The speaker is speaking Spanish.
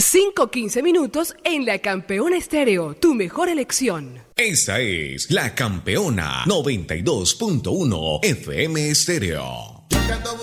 5:15 minutos en La Campeona Estéreo, tu mejor elección. Esta es La Campeona 92.1 FM Estéreo.